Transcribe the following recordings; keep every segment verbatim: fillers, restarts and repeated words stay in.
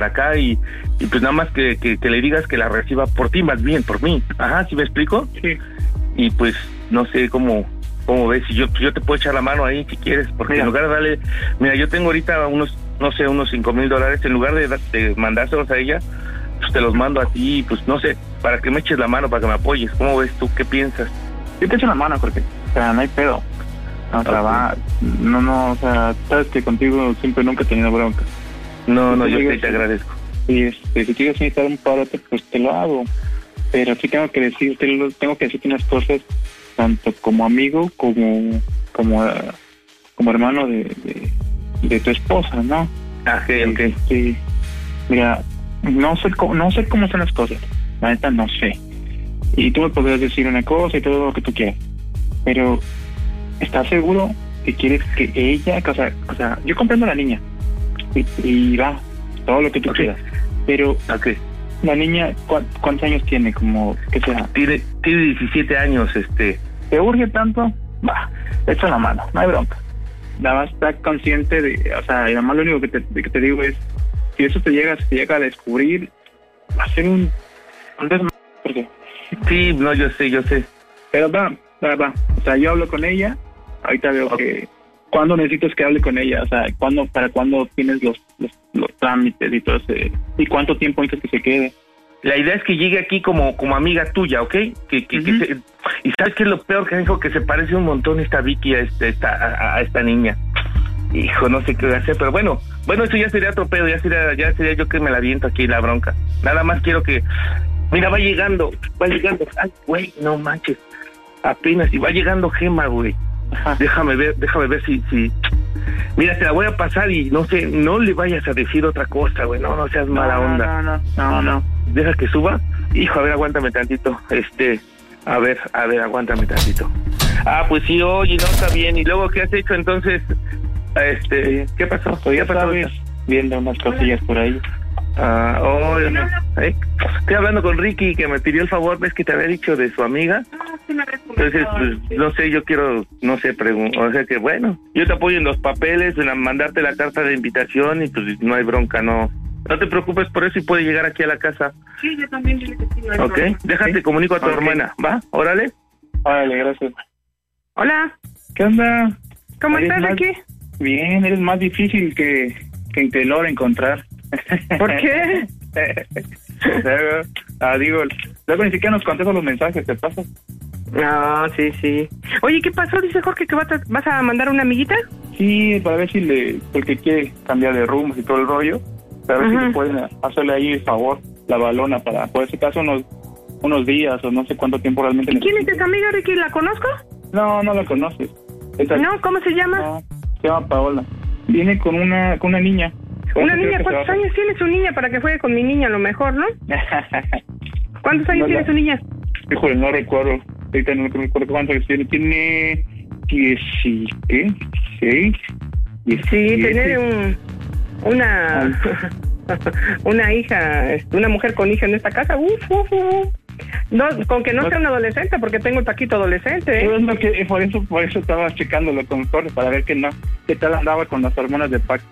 acá y, y pues nada más que, que, que le digas que la reciba por ti, más bien por mí. Ajá, ¿sí me explico? Sí. Y pues no sé cómo cómo ves, si yo pues yo te puedo echar la mano ahí si quieres, porque mira, en lugar de darle, mira, yo tengo ahorita unos, no sé, unos cinco mil dólares, en lugar de, de mandárselos a ella, pues te los mando a ti, pues no sé, para que me eches la mano, para que me apoyes. ¿Cómo ves tú? ¿Qué piensas? Yo te echo la mano, porque, o sea, no hay pedo. No, o sea, okay. va, no, no, o sea, sabes que contigo siempre nunca he tenido bronca. No, si no, yo digas, te, te agradezco. Y este, si quieres necesitar un parote, pues te lo hago. Pero sí tengo que decirte, tengo que decirte unas cosas, tanto como amigo, como como, como hermano de, de, de tu esposa, ¿no? Ah, ok, ok. Sí. Mira, no sé, cómo, no sé cómo son las cosas. La neta, no sé. Y tú me podrías decir una cosa y todo lo que tú quieras. Pero, ¿estás seguro que quieres que ella, o sea, o sea yo comprendo a la niña y, y va, todo lo que tú okay. quieras, pero okay. la niña, ¿cu- ¿cuántos años tiene? Como, ¿qué sea? Tiene, tiene diecisiete años, este. ¿Te urge tanto? Va, echa la mano, no hay bronca. Nada más está consciente de, o sea, y nada más lo único que te, que te digo es, si eso te llega, te llega a descubrir, va a ser un, un desmadre, porque... Sí, no, yo sé, yo sé. Pero va, va, va, o sea, yo hablo con ella, ahorita veo okay. que, ¿cuándo necesitas que hable con ella? O sea, ¿cuándo, para cuándo tienes los, los, los trámites y todo ese, y cuánto tiempo necesitas que se quede? La idea es que llegue aquí como como amiga tuya, ¿ok? Que, que, uh-huh. que se, y ¿sabes qué es lo peor? Que dijo que se parece un montón esta Vicky a, este, esta, a, a esta niña. Hijo, no sé qué voy a hacer, pero bueno, bueno, eso ya sería otro pedo, ya sería, ya sería yo que me la viento aquí la bronca. Nada más quiero que, mira, va llegando, va llegando, ay, güey, no manches, apenas, y va llegando Gema, güey. Ajá. Déjame ver, déjame ver si, si, mira, te la voy a pasar y no sé, no le vayas a decir otra cosa, güey, no, no seas mala no, onda. No, no, no, no. Deja que suba. Hijo, a ver, aguántame tantito. Este, a ver, a ver, aguántame tantito. Ah, pues sí, oye, no, está bien. ¿Y luego qué has hecho entonces? Este, ¿qué pasó? ¿Todavía sabes? Viendo unas cosillas por ahí. Ah, oh, no, ¿eh? Estoy hablando con Ricky, que me pidió el favor, ves que te había dicho de su amiga. Ah, sí me Entonces, pues, no sé, yo quiero, no sé, preguntar, o sea que bueno, yo te apoyo en los papeles, en mandarte la carta de invitación y pues no hay bronca, no. No te preocupes por eso y puede llegar aquí a la casa. Sí, yo también dile que sí. No hay ok, problema. déjate, ¿sí? Comunico a tu okay. hermana, ¿va? Órale. Órale, gracias. Hola. ¿Qué onda? ¿Cómo estás más... aquí? Bien, eres más difícil que, que en Telor encontrar. ¿Por qué? ah, digo, luego ni siquiera nos contestas los mensajes, ¿te pasa? No, sí, sí. Oye, ¿qué pasó? Dice Jorge que vas a, vas a mandar a una amiguita. Sí, para ver si le, porque quiere cambiar de rumbos y todo el rollo, para ver uh-huh. si le pueden hacerle ahí el favor, la balona, para, por ese caso, unos unos días o no sé cuánto tiempo realmente. ¿Quién es esa amiga, Ricky? ¿La conozco? No, no la conoces. Esa, no, ¿cómo se llama? No, se llama Paola. Viene con una con una niña. ¿Una niña? ¿Cuántos años tiene su niña para que juegue con mi niña a lo mejor, no? ¿Cuántos años no, tiene la... su niña? Híjole, no recuerdo. Ahorita no recuerdo cuántos años tiene. Tiene diez, ¿qué? ¿Seis? Sí, tener un, una una hija, una mujer con hija en esta casa, uf, uf, uf. No, con que no, no sea un adolescente, porque tengo el Paquito adolescente, ¿eh? Es lo que, por eso por eso estaba checándolo con Jorge, para ver que no, qué tal andaba con las hormonas de Paco.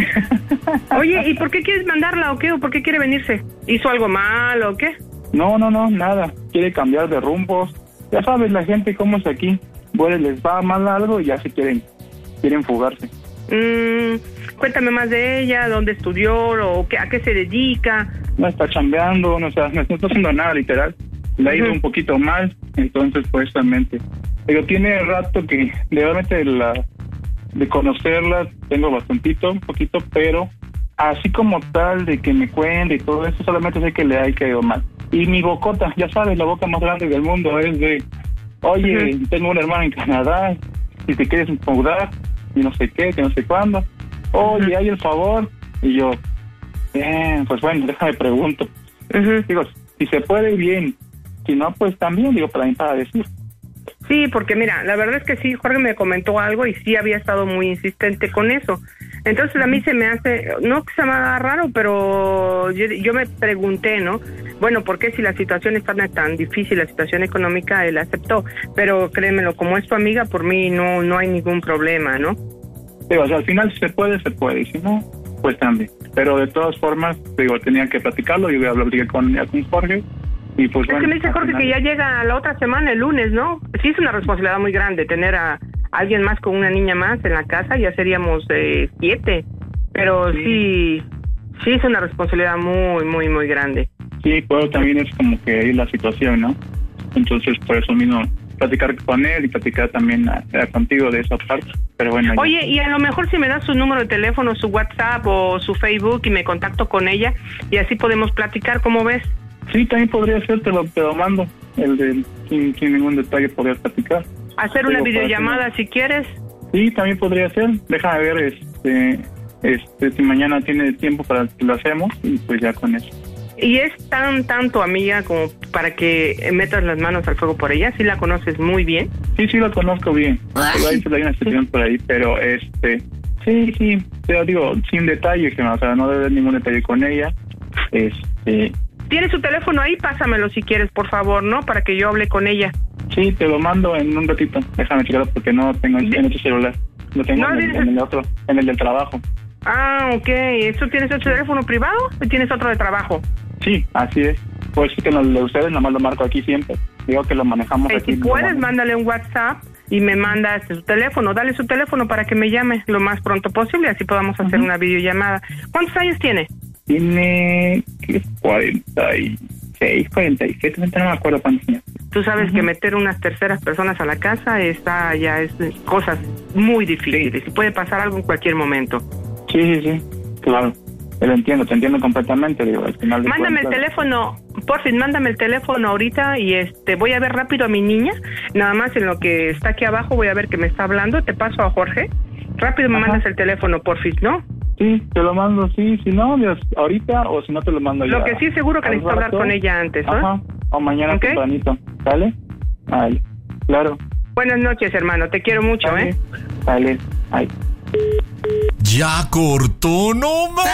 Oye, ¿y por qué quieres mandarla o qué? ¿O por qué quiere venirse? ¿Hizo algo mal o qué? No, no, no, nada. Quiere cambiar de rumbos. Ya sabes, la gente cómo es aquí. Bueno, les va mal algo y ya se quieren, quieren fugarse. Mm, cuéntame más de ella, dónde estudió o qué, a qué se dedica. No está chambeando, no, o sea, no está haciendo nada, literal. Le ha ido uh-huh. un poquito mal, entonces, pues, realmente. Pero tiene rato que, realmente, de, la, de conocerla, tengo bastantito, un poquito, pero así como tal, de que me cuente y todo eso, solamente sé que le ha caído mal. Y mi bocota, ya sabes, la boca más grande del mundo es de, oye, uh-huh. tengo un hermano en Canadá, si te quieres mudar, y no sé qué, que no sé cuándo. Oye, uh-huh. hay el favor. Y yo, bien, pues bueno, déjame pregunto. Uh-huh. Digo, si se puede, bien. Si no, pues también, digo, para mí, para decir. Sí, porque mira, la verdad es que sí, Jorge me comentó algo y sí había estado muy insistente con eso. Entonces a mí se me hace, no que se me haga raro, pero yo, yo me pregunté, ¿no? Bueno, ¿por qué si la situación está tan difícil, la situación económica, él aceptó? Pero créemelo, como es tu amiga, por mí no no hay ningún problema, ¿no? Pero, o sea, al final si se puede, se puede, y si no, pues también. pero de todas formas, digo, tenía que platicarlo, yo voy a hablar con, con Jorge. Y pues, es bueno, que me dice Jorge final... que ya llega la otra semana, el lunes, ¿no? Sí, es una responsabilidad muy grande tener a alguien más con una niña más en la casa, ya seríamos eh, siete, pero sí. sí, sí es una responsabilidad muy, muy, muy grande. Sí, pero también es como que ahí la situación, ¿no? Entonces, por eso mismo, platicar con él y platicar también a, a contigo de esa parte, pero bueno. Oye, ya. y a lo mejor si me das su número de teléfono, su WhatsApp o su Facebook y me contacto con ella y así podemos platicar, ¿cómo ves? Sí, también podría ser, te lo, te lo mando, el de sin, sin ningún detalle podrías platicar. Hacer una videollamada si quieres. Sí, también podría ser, déjame ver este, este si mañana tiene tiempo para que lo hacemos y pues ya con eso. ¿Y es tan, tan tu amiga como para que metas las manos al fuego por ella? ¿Sí la conoces muy bien? Sí, sí la conozco bien, pero hay una excepción por ahí, pero este, sí, sí, te digo, sin detalle, que o sea, no debe haber ningún detalle con ella, este... ¿Tienes su teléfono ahí? Pásamelo si quieres, por favor, ¿no? Para que yo hable con ella. Sí, te lo mando en un ratito. Déjame checarlo porque no tengo en, en otro celular. Lo tengo no, en, el, en el otro, en el del trabajo. Ah, ok. ¿Eso tienes otro teléfono privado o tienes otro de trabajo? Sí, así es. Pues sí que lo de ustedes, nomás lo marco aquí siempre. Digo que lo manejamos eh, aquí. Si puedes, mándale un WhatsApp y me mandas su teléfono. Dale su teléfono para que me llame lo más pronto posible, así podamos hacer uh-huh. una videollamada. ¿Cuántos años tiene? Tiene cuarenta y seis, cuarenta y siete, no me acuerdo cuántos años. Tú sabes uh-huh. que meter unas terceras personas a la casa está ya es cosas muy difíciles. Sí. Y puede pasar algo en cualquier momento. Sí, sí, sí, claro. Te lo entiendo, te entiendo completamente. Digo, al final de mándame cuentas, el teléfono, por fin, mándame el teléfono ahorita y este voy a ver rápido a mi niña. Nada más en lo que está aquí abajo voy a ver que me está hablando. Te paso a Jorge. Rápido me Ajá. mandas el teléfono, por fin, ¿no? Sí, te lo mando, sí, si no, Dios, ahorita o si no te lo mando lo ya. Lo que sí seguro que necesito hablar con ella antes, ¿no? Ajá, o mañana ¿Okay? tempranito, ¿sale? Vale, claro. Buenas noches, hermano, te quiero mucho, vale. ¿eh? Vale, ay. Ya cortó, no más.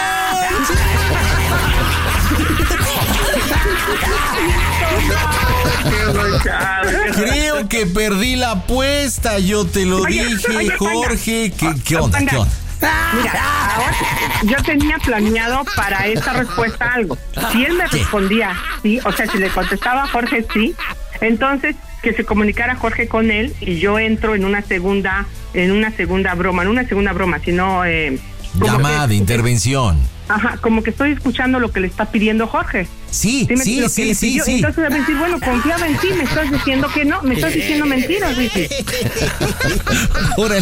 Creo que perdí la apuesta, yo te lo oye, dije, oye, Jorge. ¿Qué, qué onda? ¿Qué onda? Mira, ahora yo tenía planeado para esta respuesta algo. Si él me respondía sí, o sea, si le contestaba a Jorge sí, entonces que se comunicara Jorge con él y yo entro en una segunda, en una segunda broma, en una segunda broma, sino eh, llamada de intervención. Ajá, como que estoy escuchando lo que le está pidiendo Jorge. Sí, sí, sí, sí, sí, sí. Entonces a decir, bueno, confiaba en ti, me estás diciendo que no, me estás diciendo mentiras, Ricky. Órale.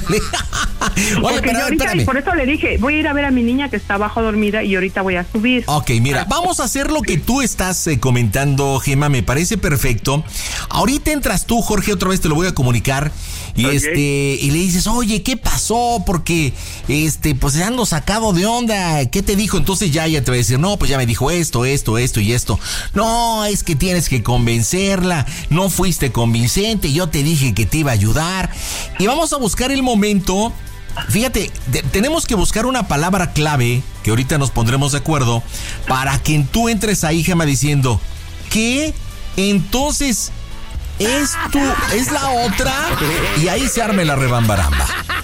Oye, pero ahorita, y por eso le dije, voy a ir a ver a mi niña que está abajo dormida y ahorita voy a subir. Ok, mira, vamos a hacer lo que tú estás eh, comentando, Gema, me parece perfecto. Ahorita entras tú, Jorge, otra vez te lo voy a comunicar y okay. este y le dices, oye, ¿qué pasó? Porque este, pues ando sacado de onda, ¿qué te dijo? Entonces ya ella te va a decir, no, pues ya me dijo esto, esto, esto y esto. No, es que tienes que convencerla, no fuiste convincente, yo te dije que te iba a ayudar. Y vamos a buscar el momento. Fíjate, de, tenemos que buscar una palabra clave, que ahorita nos pondremos de acuerdo, para que tú entres ahí, Gema, diciendo, ¿qué? Entonces, ¿es tú, es la otra? Y ahí se arme la rebambaramba.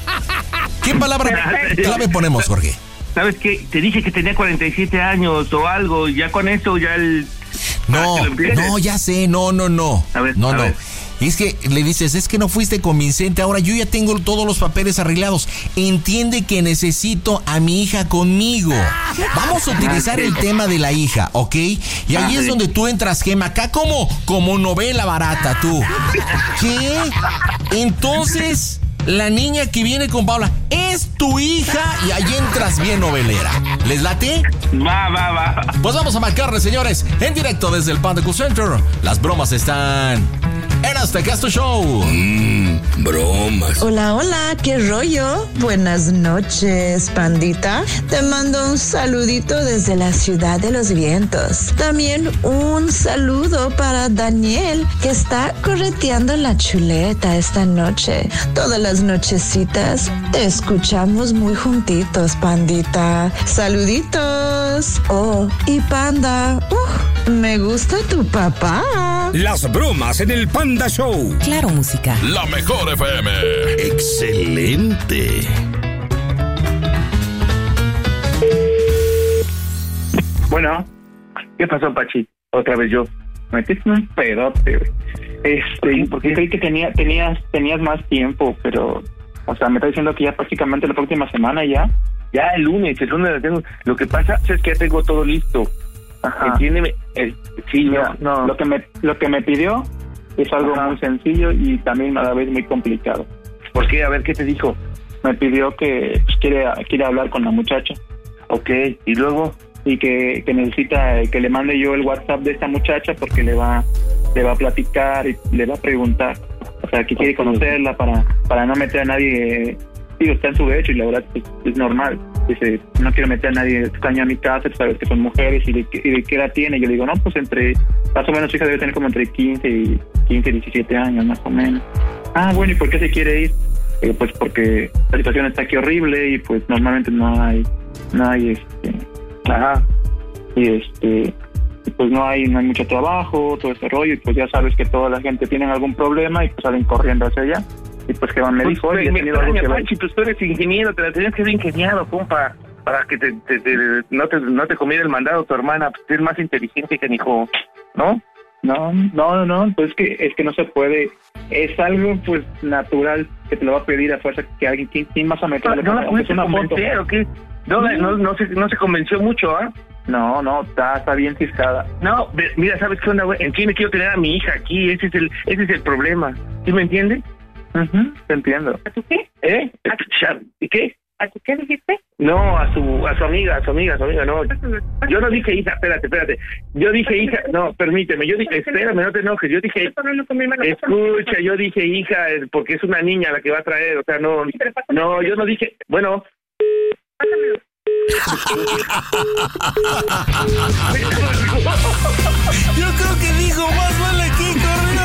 ¿Qué palabra clave ponemos, Jorge? ¿Sabes qué? Te dije que tenía cuarenta y siete años o algo, ya con eso ya el... No, no, ya sé, no, no, no. A ver, no, a no. ver. Y es que le dices, es que no fuiste convincente, ahora yo ya tengo todos los papeles arreglados. Entiende que necesito a mi hija conmigo. Vamos a utilizar el tema de la hija, ¿ok? Y ahí es donde tú entras, Gema, acá como, como novela barata, tú. ¿Qué? Entonces... la niña que viene con Paula es tu hija y ahí entras bien novelera. ¿Les late? Va, va, va. Pues vamos a marcarle, señores, en directo desde el Panda Cool Center. Las bromas están en Azteca Show. Mmm, bromas. Hola, hola, ¿qué rollo? Buenas noches, pandita. Te mando un saludito desde la ciudad de los vientos. También un saludo para Daniel, que está correteando la chuleta esta noche. Todas las nochecitas te escuchamos muy juntitos, pandita. Saluditos. Oh, y panda, uh, me gusta tu papá. Las bromas en el Panda Show. Claro, música. La mejor F M. Excelente. Bueno. ¿Qué pasó, Pachi? Otra vez yo. Me metiste un pedote, güey. Este, porque creí que tenía, tenías, tenías más tiempo, pero, o sea, me está diciendo que ya prácticamente la próxima semana ya. Ya el lunes, el lunes la tengo. Lo que pasa es que ya tengo todo listo. Ajá. Entiéndeme. Eh, sí, no, no. Lo que me, lo que me pidió es algo Ajá. muy sencillo y también a la vez muy complicado. ¿Por qué? A ver, ¿qué te dijo? Me pidió que pues, quiere, quiere hablar con la muchacha. Ok, ¿y luego? Y que, que necesita que le mande yo el WhatsApp de esta muchacha porque le va le va a platicar y le va a preguntar, o sea, que quiere conocerla para para no meter a nadie. Digo, está en su derecho y la verdad pues, es normal. Dice, no quiero meter a nadie extraño a mi casa, sabes que son mujeres y de, y de qué edad tiene. Yo le digo, no, pues entre, más o menos su hija debe tener como entre quince y diecisiete años, más o menos. Ah, bueno, ¿y por qué se quiere ir? Eh, pues porque la situación está aquí horrible y pues normalmente no hay, no hay este... Ajá. Y este, pues no hay, no hay mucho trabajo, todo ese rollo, y pues ya sabes que toda la gente tiene algún problema y pues salen corriendo hacia allá. Y pues que van me dijo, oye, me extraña, Pachi, pues tú eres ingeniero, te la tenías que ser ingeniero, compa, para que te, te, te, no te no te comiera el mandado tu hermana, pues es más inteligente que hijo, ¿no? No, no, no, pues es que es que no se puede, es algo pues natural que te lo va a pedir a fuerza que alguien, ¿quién, quién más a meterle? No, no la pudiste convencer, ¿o qué? No, no, no, no, se, no se convenció mucho, ¿ah? ¿eh? No, no, está, está bien ciscada. No, mira, ¿sabes qué onda, güey? En Chile quiero tener a mi hija aquí, ese es el ese es el problema. ¿Sí me entiendes? Uh-huh, te entiendo. ¿A tu qué? ¿Eh? ¿Y qué? ¿A tu qué dijiste? No, a su a su amiga, a su amiga, a su amiga, no. Yo no dije hija, espérate, espérate. Yo dije hija, no, permíteme, yo dije, espérame, no te enojes, yo dije, escucha, yo dije hija, porque es una niña la que va a traer, o sea, no, no, yo no dije, bueno. Yo creo que dijo, más vale aquí, corrió.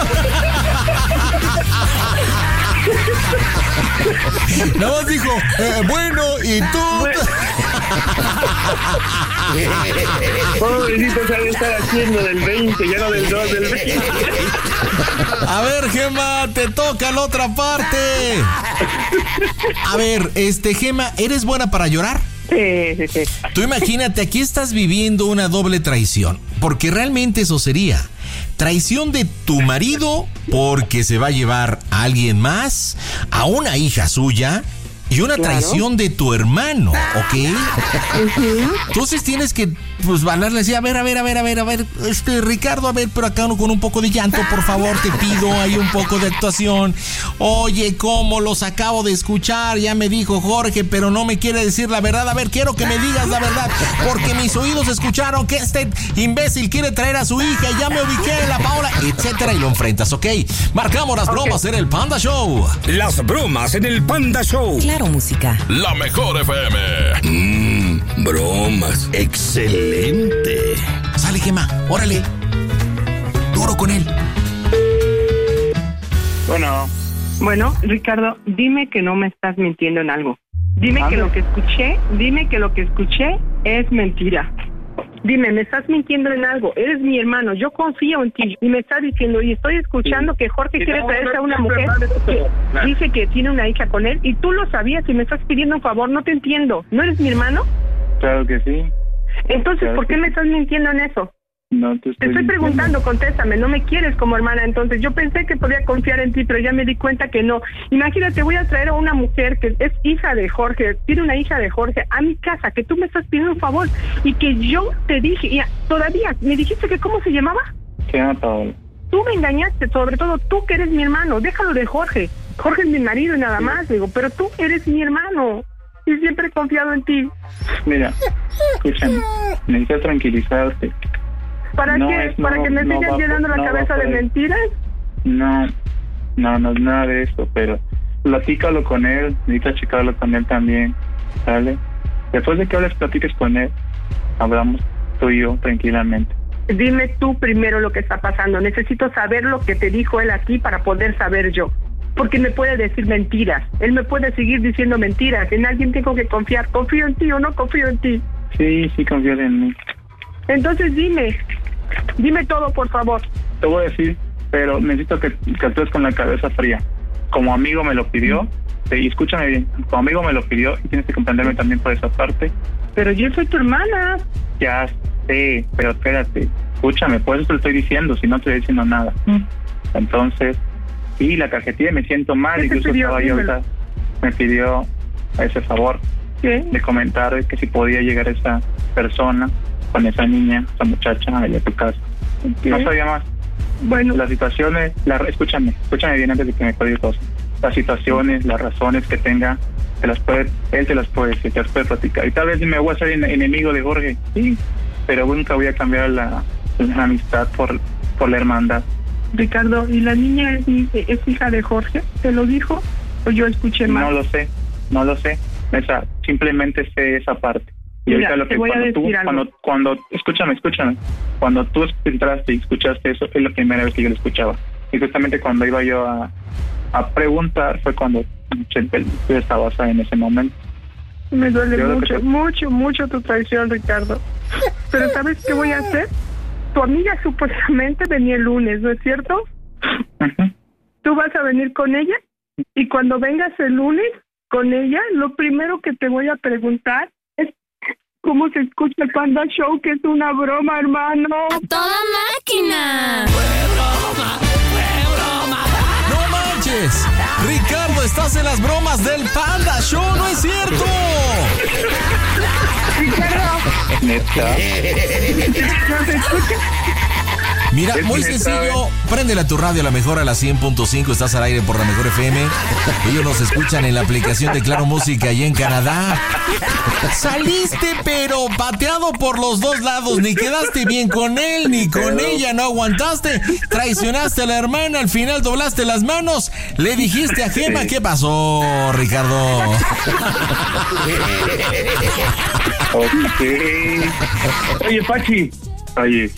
Nada más dijo, eh, bueno, y tú. Pobrecito, sabe estar haciendo del veinte, ya no del dos, del veinte. A ver, Gema, te toca la otra parte. A ver, este, Gema, ¿eres buena para llorar? Sí, sí, sí. Tú imagínate, aquí estás viviendo una doble traición, porque realmente eso sería traición de tu marido porque se va a llevar a alguien más, a una hija suya, y una claro. traición de tu hermano, ¿ok? Uh-huh. Entonces tienes que, pues, hablarle así, a ver, a ver, a ver, a ver, a ver, este, Ricardo, a ver, pero acá con un poco de llanto, por favor, te pido, hay un poco de actuación. Oye, ¿cómo los acabo de escuchar? Ya me dijo Jorge, pero no me quiere decir la verdad. A ver, quiero que me digas la verdad, porque mis oídos escucharon que este imbécil quiere traer a su hija, y ya me ubiqué en la Paola, etcétera, y lo enfrentas, ¿ok? Marcamos las okay. bromas en el Panda Show. Las bromas en el Panda Show. Claro, música. La mejor F M. Mmm, bromas. Excelente. Sale, Gema, órale. Duro con él. Bueno. Bueno, Ricardo, dime que no me estás mintiendo en algo. Dime ¿Dónde? que lo que escuché, dime que lo que escuché es mentira. Dime, ¿me estás mintiendo en algo? Eres mi hermano, yo confío en ti. Y me estás diciendo, y estoy escuchando sí. que Jorge sí, quiere traerse a una mujer que dice que tiene una hija con él, y tú lo sabías y me estás pidiendo un favor, no te entiendo. ¿No eres mi hermano? Claro que sí. Entonces, claro ¿por qué sí. me estás mintiendo en eso? No te estoy, te estoy preguntando, contéstame, no me quieres como hermana. Entonces yo pensé que podía confiar en ti, pero ya me di cuenta que no. Imagínate, voy a traer a una mujer que es hija de Jorge, tiene una hija de Jorge a mi casa, que tú me estás pidiendo un favor, y que yo te dije, y todavía me dijiste que ¿cómo se llamaba? Se llama Paola. Tú me engañaste, sobre todo tú que eres mi hermano, déjalo de Jorge. Jorge es mi marido y nada más, digo, pero tú eres mi hermano y siempre he confiado en ti. Mira, escúchame, necesitas tranquilizarte. ¿Para no qué? Es, ¿Para no, que me no sigas va, llenando la no cabeza de mentiras? No, no, no es nada de eso, pero platícalo con él, necesitas checarlo con él también, ¿sale? Después de que hables, platiques con él, hablamos tú y yo tranquilamente. Dime tú primero lo que está pasando, necesito saber lo que te dijo él aquí para poder saber yo, porque me puede decir mentiras, él me puede seguir diciendo mentiras, en alguien tengo que confiar, ¿confío en ti o no confío en ti? Sí, sí confío en mí. Entonces dime, dime todo, por favor. Te voy a decir, pero necesito que, que actúes con la cabeza fría. Como amigo me lo pidió, y escúchame bien, como amigo me lo pidió y tienes que comprenderme también por esa parte. Pero yo soy tu hermana. Ya, Sí, pero espérate, escúchame, por eso te lo estoy diciendo, si no te estoy diciendo nada. Mm. Entonces, sí, la cajetilla, me siento mal, incluso estaba yo ahorita, me pidió ese favor ¿Qué? de comentar que si podía llegar esa persona con esa niña, esa muchacha, allá a tu casa. ¿Qué? No sabía más. Bueno. Las situaciones, la, escúchame, escúchame bien antes de que me cuelgue cosas. Las situaciones, las razones que tenga, te las puede, él te las puede decir, te las puede platicar. Y tal vez me voy a ser enemigo de Jorge, sí, pero nunca voy a cambiar la, la amistad por, por la hermandad. Ricardo, ¿y la niña es, es hija de Jorge? ¿Te lo dijo? ¿O yo escuché mal? No lo sé, no lo sé. Esa, simplemente sé esa parte. Y Mira, ahorita lo que te voy cuando a decir tú, algo. cuando, cuando, escúchame, escúchame, cuando tú entraste y escuchaste eso, es la primera vez que yo lo escuchaba. Y justamente cuando iba yo a, a preguntar fue cuando tú estabas ahí en ese momento. Me duele Yo mucho, que... mucho, mucho tu traición, Ricardo. Pero ¿sabes qué voy a hacer? Tu amiga supuestamente venía el lunes, ¿no es cierto? Uh-huh. Tú vas a venir con ella y cuando vengas el lunes con ella, lo primero que te voy a preguntar es cómo se escucha el Panda Show, que es una broma, hermano. ¡A toda máquina! ¡Fue broma! ¡Fue broma! ¡No manches! Ricardo, estás en las bromas del Panda Show, ¿no es cierto? Ricardo. ¿Neta? ¿No se escucha? Mira, muy sencillo, préndele a tu radio a la mejor a la cien punto cinco, estás al aire por la Mejor F M. Ellos nos escuchan en la aplicación de Claro Música allá en Canadá. Saliste pero pateado por los dos lados, ni quedaste bien con él ni con ella, no aguantaste, traicionaste a la hermana, al final doblaste las manos, le dijiste a Gema, ¿qué pasó, Ricardo? Okay. Oye, Pachi. Oye,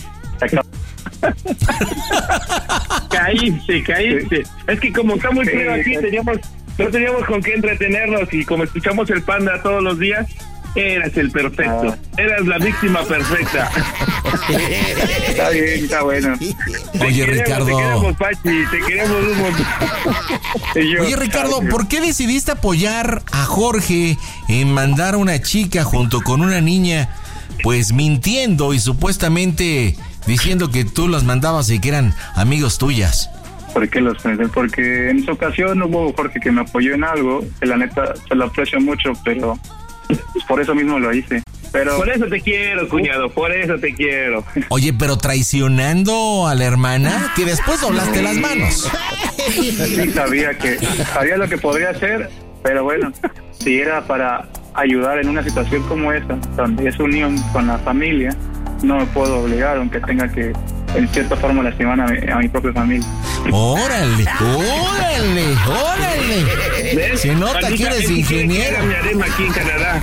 caíste, caíste. Es que como está muy frío aquí, teníamos, no teníamos con qué entretenernos y como escuchamos el Panda todos los días, eras el perfecto. Eras la víctima perfecta. Está bien, está bueno. Oye, Te Ricardo. Te queremos, Pachi, te queremos un montón. Yo, Oye, Ricardo, ¿por qué decidiste apoyar a Jorge en mandar a una chica junto con una niña, pues mintiendo y supuestamente diciendo que tú las mandabas y que eran amigos tuyas? ¿Por qué los pensé? Porque en esa ocasión hubo Jorge que me apoyó en algo, que la neta se lo aprecio mucho, pero pues por eso mismo lo hice. Pero por eso te quiero, cuñado, por eso te quiero. Oye, pero traicionando a la hermana, que después doblaste las manos. Sí, sabía que sabía lo que podría hacer, pero bueno, si era para ayudar en una situación como esa, donde es unión con la familia, no me puedo obligar, aunque tenga que en cierta forma lastimar a mi, a mi propia familia. ¡Órale! ¡Órale! ¡Órale! ¿Ves? Se nota Maldita, que eres él quiere ingeniero. que haga mi harem aquí en Canadá.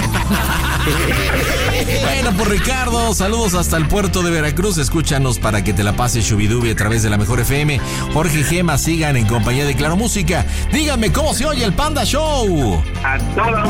Bueno, pues Ricardo, saludos hasta el puerto de Veracruz. Escúchanos para que te la pases Shubidubi a través de la Mejor F M. Jorge y Gema sigan en compañía de Claro Música. Díganme cómo se oye el Panda Show. A toda